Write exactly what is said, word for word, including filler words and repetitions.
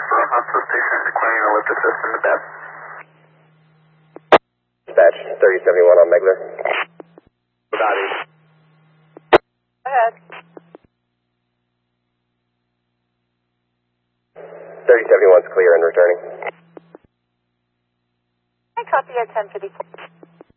from hospital station declaring an elliptic system to bed. Dispatch, thirty seventy-one on Megler. Body. Go ahead. thirty seventy-one's clear and returning. I copy at ten fifty-four.